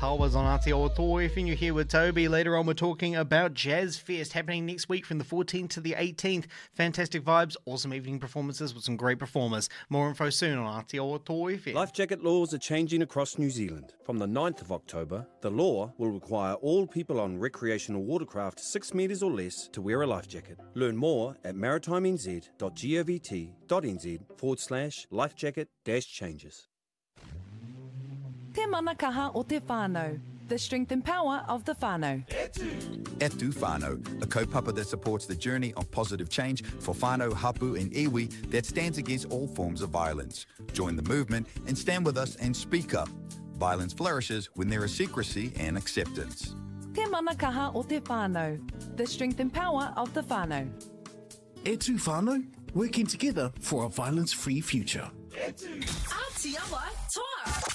Tawas on Aotearoa FM. You're here with Toby. Later on, we're talking about Jazz Fest happening next week from the 14th to the 18th. Fantastic vibes, awesome evening performances with some great performers. More info soon on Aotearoa FM. Life jacket laws are changing across New Zealand. From the 9th of October, the law will require all people on recreational watercraft 6 metres or less to wear a life jacket. Learn more at maritimenz.govt.nz/lifejacket-changes. Te manakaha o te whānau, the strength and power of the whānau. Etu Whānau, a kaupapa that supports the journey of positive change for whānau, hapu and iwi that stands against all forms of violence. Join the movement and stand with us and speak up. Violence flourishes when there is secrecy and acceptance. Te manakaha o te whānau, the strength and power of the whānau. Etu Whānau, working together for a violence-free future. Aotearoa Toa.